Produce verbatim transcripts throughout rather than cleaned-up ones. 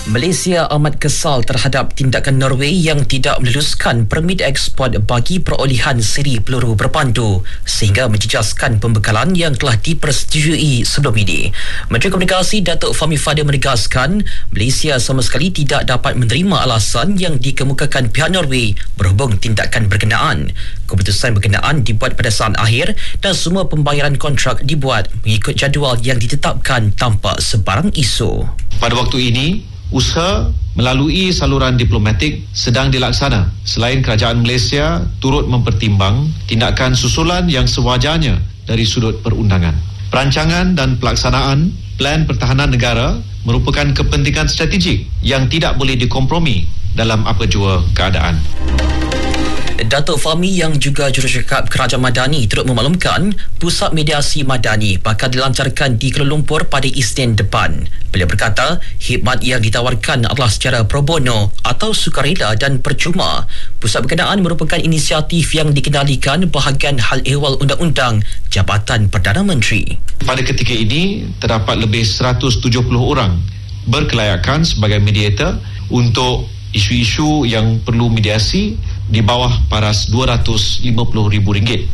Malaysia amat kesal terhadap tindakan Norway yang tidak meluluskan permit ekspor bagi perolehan siri peluru berpandu sehingga menjejaskan pembekalan yang telah dipersetujui sebelum ini. Menteri Komunikasi Datuk Fahmi Fadil menegaskan Malaysia sama sekali tidak dapat menerima alasan yang dikemukakan pihak Norway berhubung tindakan berkenaan. Keputusan berkenaan dibuat pada saat akhir dan semua pembayaran kontrak dibuat mengikut jadual yang ditetapkan tanpa sebarang isu. Pada waktu ini, usaha melalui saluran diplomatik sedang dilaksana selain kerajaan Malaysia turut mempertimbang tindakan susulan yang sewajarnya dari sudut perundangan. Perancangan dan pelaksanaan plan pertahanan negara merupakan kepentingan strategik yang tidak boleh dikompromi dalam apa jua keadaan. Datuk Fahmi yang juga jurucakap Kerajaan Madani turut memaklumkan pusat mediasi Madani bakal dilancarkan di Kuala Lumpur pada Isnin depan. Beliau berkata, khidmat yang ditawarkan adalah secara pro bono atau sukarela dan percuma. Pusat berkenaan merupakan inisiatif yang dikendalikan bahagian hal ehwal undang-undang Jabatan Perdana Menteri. Pada ketika ini, terdapat lebih seratus tujuh puluh orang berkelayakan sebagai mediator untuk isu-isu yang perlu mediasi di bawah paras dua ratus lima puluh ribu ringgit.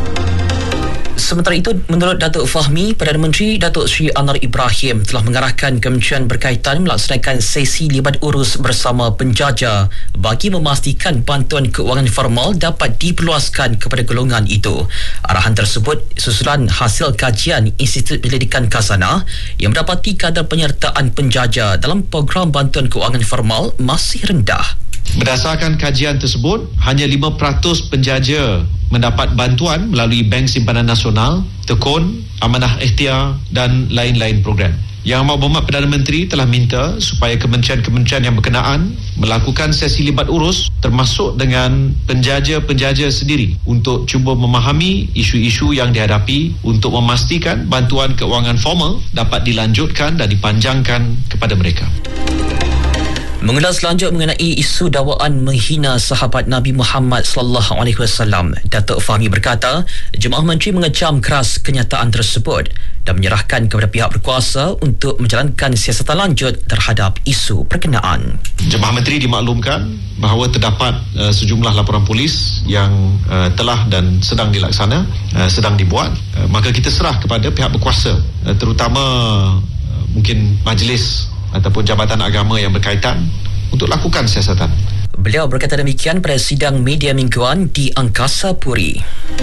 Sementara itu, menurut Datuk Fahmi, Perdana Menteri Datuk Seri Anwar Ibrahim telah mengarahkan kementerian berkaitan melaksanakan sesi libat urus bersama penjajah bagi memastikan bantuan keuangan formal dapat diperluaskan kepada golongan itu. Arahan tersebut susulan hasil kajian Institut Penyelidikan Khazanah yang mendapati kadar penyertaan penjajah dalam program bantuan keuangan formal masih rendah. Berdasarkan kajian tersebut, hanya lima peratus penjaja mendapat bantuan melalui Bank Simpanan Nasional, Tekun, Amanah Ikhtiar dan lain-lain program. Yang Amat Berhormat Perdana Menteri telah minta supaya kementerian-kementerian yang berkenaan melakukan sesi libat urus termasuk dengan penjaja-penjaja sendiri untuk cuba memahami isu-isu yang dihadapi untuk memastikan bantuan keuangan formal dapat dilanjutkan dan dipanjangkan kepada mereka. Mengulas lanjut mengenai isu dakwaan menghina sahabat Nabi Muhammad sallallahu alaihi wasallam, Datuk Fahmi berkata, Jemaah Menteri mengecam keras kenyataan tersebut dan menyerahkan kepada pihak berkuasa untuk menjalankan siasatan lanjut terhadap isu berkenaan. Jemaah Menteri dimaklumkan bahawa terdapat uh, sejumlah laporan polis yang uh, telah dan sedang dilaksana, uh, sedang dibuat. Uh, maka kita serah kepada pihak berkuasa, uh, terutama uh, mungkin majlis ataupun jabatan agama yang berkaitan untuk lakukan siasatan. Beliau berkata demikian pada sidang media mingguan di Angkasa Puri.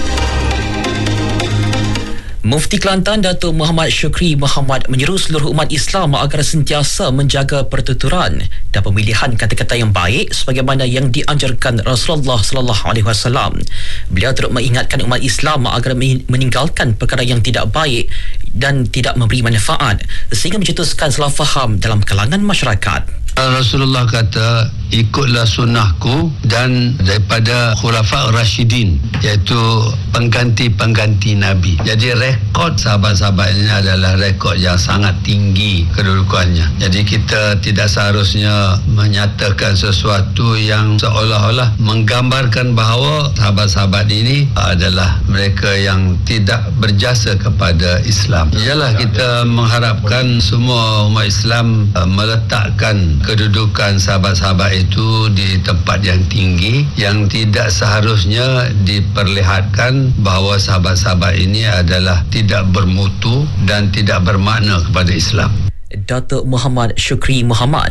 Mufti Kelantan Datuk Muhammad Syukri Muhammad menyeru seluruh umat Islam agar sentiasa menjaga pertuturan dan pemilihan kata-kata yang baik sebagaimana yang dianjurkan Rasulullah sallallahu alaihi wasallam. Beliau turut mengingatkan umat Islam agar meninggalkan perkara yang tidak baik dan tidak memberi manfaat sehingga mencetuskan salah faham dalam kalangan masyarakat. Rasulullah kata, ikutlah sunnahku dan daripada khulafa Rashidin, iaitu pengganti-pengganti Nabi. Jadi rekod sahabat-sahabat ini adalah rekod yang sangat tinggi kedudukannya. Jadi kita tidak seharusnya menyatakan sesuatu yang seolah-olah menggambarkan bahawa sahabat-sahabat ini adalah mereka yang tidak berjasa kepada Islam. Ialah kita mengharapkan semua umat Islam meletakkan kedudukan sahabat-sahabat itu di tempat yang tinggi, yang tidak seharusnya diperlihatkan bahawa sahabat-sahabat ini adalah tidak bermutu dan tidak bermakna kepada Islam. Datuk Muhammad Syukri Muhammad.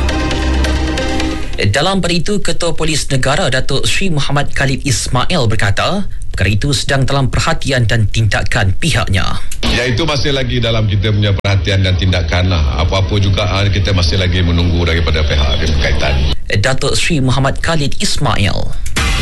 Dalam pada itu, Ketua Polis Negara Datuk Seri Muhammad Khalid Ismail berkata, perkara itu sedang dalam perhatian dan tindakan pihaknya. Ya, itu masih lagi dalam kita punya perhatian dan tindakan lah. Apa-apa juga kita masih lagi menunggu daripada pihak yang berkaitan. Datuk Seri Muhammad Khalid Ismail.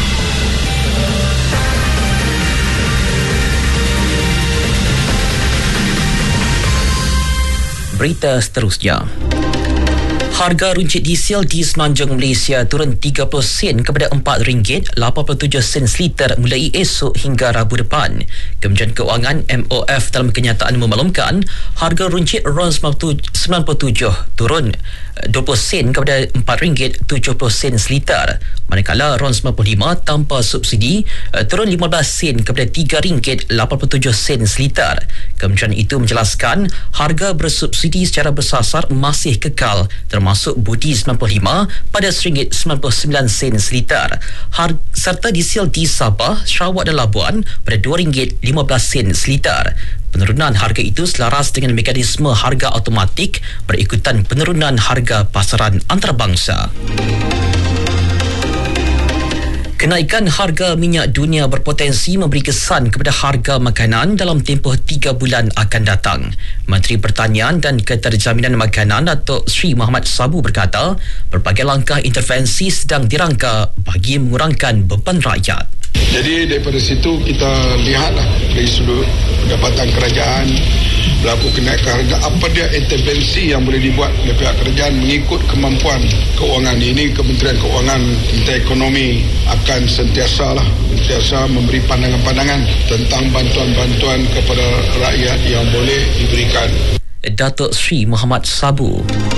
Berita seterusnya. Harga runcit diesel di semenanjung Malaysia turun tiga puluh sen kepada empat ringgit lapan puluh tujuh sen seliter mulai esok hingga Rabu depan. Kementerian Keuangan M O F dalam kenyataan memaklumkan harga runcit RON sembilan puluh tujuh turun dua puluh sen kepada empat ringgit tujuh puluh sen seliter. Manakala RON sembilan puluh lima tanpa subsidi turun lima belas sen kepada tiga ringgit lapan puluh tujuh sen seliter. Kementerian itu menjelaskan harga bersubsidi secara bersasar masih kekal termasuk termasuk Budi sembilan puluh lima pada one ringgit sembilan puluh sembilan sen seliter, Har- serta diesel di Sabah, Sarawak dan Labuan pada dua ringgit lima belas sen seliter. Penurunan harga itu selaras dengan mekanisme harga automatik berikutan penurunan harga pasaran antarabangsa. Kenaikan harga minyak dunia berpotensi memberi kesan kepada harga makanan dalam tempoh tiga bulan akan datang. Menteri Pertanian dan Keterjaminan Makanan Datuk Seri Mohamad Sabu berkata, berbagai langkah intervensi sedang dirangka bagi mengurangkan beban rakyat. Jadi daripada situ kita lihatlah dari sudut pendapatan kerajaan berlaku kenaikan harga, apa dia intervensi yang boleh dibuat oleh pihak kerajaan mengikut kemampuan keuangan. Ini Kementerian Keuangan, Kementerian Ekonomi akan sentiasa lah sentiasa memberi pandangan-pandangan tentang bantuan-bantuan kepada rakyat yang boleh diberikan. Datuk Seri Mohamad Sabu.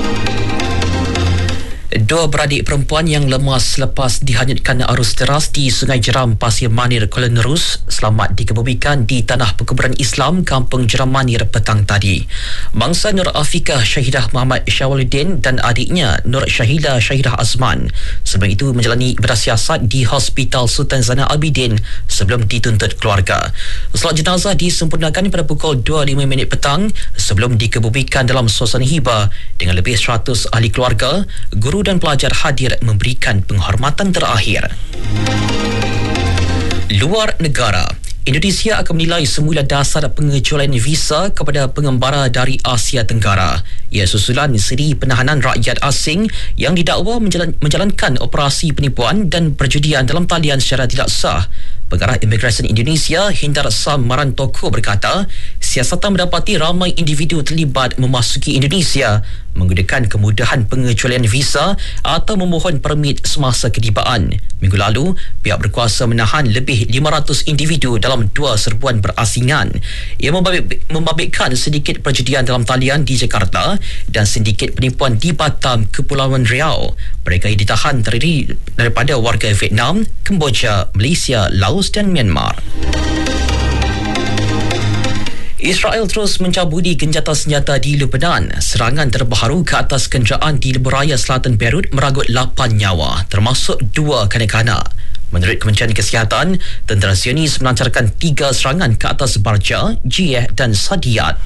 Dua beradik perempuan yang lemas selepas dihanyutkan arus deras di Sungai Jeram, Pasir Manir, Kuala Nerus selamat dikebumikan di Tanah Perkuburan Islam Kampung Jeram Manir petang tadi. Bangsa Nur Afiqah Syahidah Muhammad Syawaludin dan adiknya Nur Syahila Syahidah Azman sebelum itu menjalani ibadah siasat di Hospital Sultan Zainal Abidin sebelum dituntut keluarga. Solat jenazah disempurnakan pada pukul dua lima minit petang sebelum dikebumikan dalam suasana hibah dengan lebih seratus ahli keluarga, guru dan pelajar hadir memberikan penghormatan terakhir. Luar negara, Indonesia akan menilai semula dasar pengecualian visa kepada pengembara dari Asia Tenggara. Ia susulan siri penahanan rakyat asing yang didakwa menjalan, menjalankan operasi penipuan dan perjudian dalam talian secara tidak sah. Pengarah Imigresen Indonesia Hindar Sam Marantoko berkata, siasatan mendapati ramai individu terlibat memasuki Indonesia menggunakan kemudahan pengecualian visa atau memohon permit semasa ketibaan. Minggu lalu, pihak berkuasa menahan lebih lima ratus individu dalam dua serbuan berasingan. Ia membabit, membabitkan sedikit perjudian dalam talian di Jakarta dan sindiket penipuan di Batam, Kepulauan Riau. Mereka yang ditahan terdiri daripada warga Vietnam, Kemboja, Malaysia, Laos dan Myanmar. Israel terus mencabuli genjatan senjata di Lebanon. Serangan terbaru ke atas kenderaan di lebuh selatan Beirut meragut lapan nyawa, termasuk dua kanak-kanak. Menurut Kementerian Kesihatan, tentera Zionis melancarkan tiga serangan ke atas Barja, Jiyeh dan Sadiyat.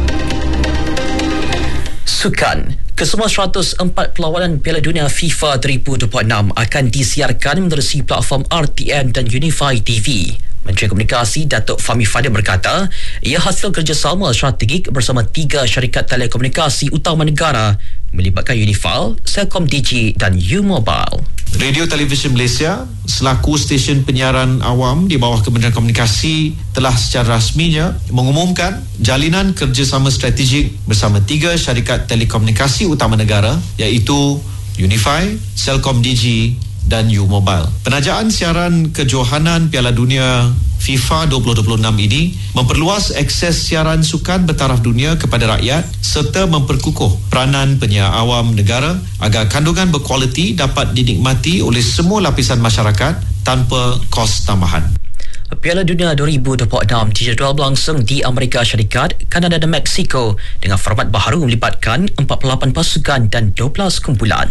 Sukan. Kesemua seratus empat perlawanan Piala Dunia FIFA dua ribu dua puluh enam akan disiarkan menerusi platform R T M dan Unify T V. Menteri Komunikasi Datuk Fahmi Fadil berkata, ia hasil kerjasama strategik bersama tiga syarikat telekomunikasi utama negara melibatkan Unify, Celcom Digi dan U-Mobile. Radio Television Malaysia selaku stesen penyiaran awam di bawah Kementerian Komunikasi telah secara rasminya mengumumkan jalinan kerjasama strategik bersama tiga syarikat telekomunikasi utama negara iaitu Unify, Celcom Digi dan U-Mobile. Penajaan siaran kejohanan Piala Dunia FIFA dua ribu dua puluh enam ini memperluas akses siaran sukan bertaraf dunia kepada rakyat serta memperkukuh peranan penyiar awam negara agar kandungan berkualiti dapat dinikmati oleh semua lapisan masyarakat tanpa kos tambahan. Piala Dunia dua ribu dua puluh enam dijadual berlangsung di Amerika Syarikat, Kanada dan Mexico dengan format baharu melibatkan empat puluh lapan pasukan dan dua belas kumpulan.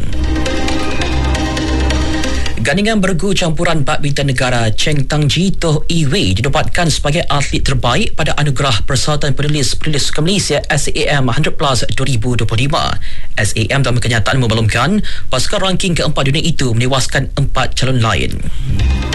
Gandingan bergu campuran badminton negara Cheng Tangji Toh Yi Wei dinobatkan sebagai atlet terbaik pada anugerah Persatuan Penulis-Penulis Sukan Malaysia S A M one hundred plus dua ribu dua puluh lima. S A M dalam kenyataan memaklumkan pasukan ranking keempat dunia itu menewaskan empat calon lain.